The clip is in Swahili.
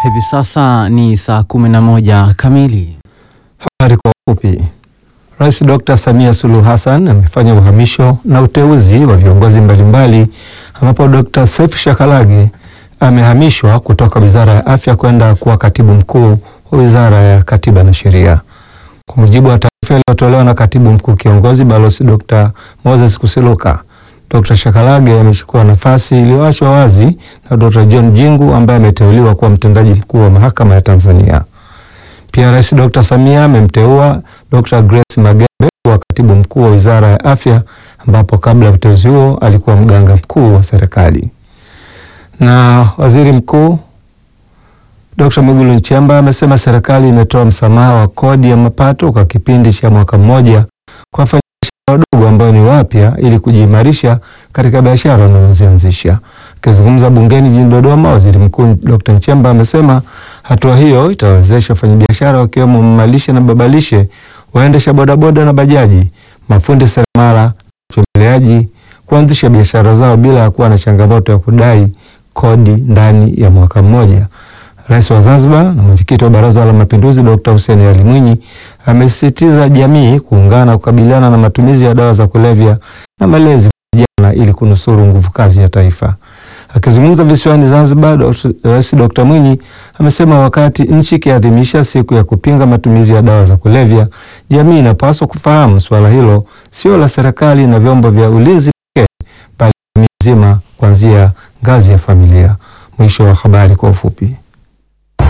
Hivi sasa ni saa 11 kamili. Habari kwa ufupi. Rais Dr. Samia Suluhu Hassan amefanya uhamisho na uteuzi wa viongozi mbalimbali ambapo Dr. Seif Shakalage amehamishwa kutoka Wizara ya Afya kwenda kuwa Katibu Mkuu wa Wizara ya Katiba na Sheria. Kwa mujibu wa taarifa iliyotolewa na Katibu Mkuu Kiongozi Balozi Dr. Moses Kusiluka, Dr. Shakalage amechukua nafasi iliyoachwa wazi na Dr. John Jingu ambaye ameteuliwa kuwa mtendaji mkuu wa Mahakama ya Tanzania. Pia Rais Dr. Samia amemteua Dr. Grace Magembe kuwa Katibu Mkuu wa Wizara ya Afya ambapo kabla ya uteuzi huo alikuwa mganga mkuu wa serikali. Na Waziri Mkuu Dr. Mwigulu Nchemba amesema serikali imetoa msamaha wa kodi ya mapato kwa kipindi cha mwaka mmoja kwa wafanyabiashara wadogo ambao ni wapya ili kujiimarisha katika biashara wanazoanzisha. Akizungumza bungeni jijini Dodoma, Waziri Mkuu Dr. Nchemba amesema hatua hiyo itawezesha wafanyabiashara wakiwemo mamalishe na babalishe, waendesha bodaboda na bajaji, mafundi seremala, wachomeleaji kuanzisha biashara zao bila ya kuwa na changamoto ya kudai kodi ndani ya mwaka mmoja. Rais wa Zanzibar na mwenyekiti wa Baraza la Mapinduzi Dr. Hussein Ali Mwinyi amesisitiza jamii kuungana kukabiliana na matumizi ya dawa za kulevya na malezi kwa vijana ili kunusuru nguvu kazi ya taifa. Akizungumza visiwani Zanzibar, Rais Dr. Mwinyi amesema wakati nchi ikiadhimisha siku ya kupinga matumizi ya dawa za kulevya, jamii inapaswa kufahamu swala hilo sio la serikali na vyombo vya ulinzi pekee, bali jamii nzima kuanzia ngazi ya familia. Mwisho wa habari kwa ufupi.